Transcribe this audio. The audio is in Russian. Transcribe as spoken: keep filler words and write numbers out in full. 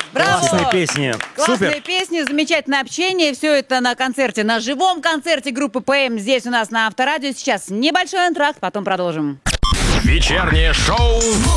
Браво! Классные песни. Классные Супер. песни, замечательное общение. Все это на концерте, на живом концерте группы ПМ здесь у нас на Авторадио. Сейчас небольшой антракт, потом продолжим. Вечернее шоу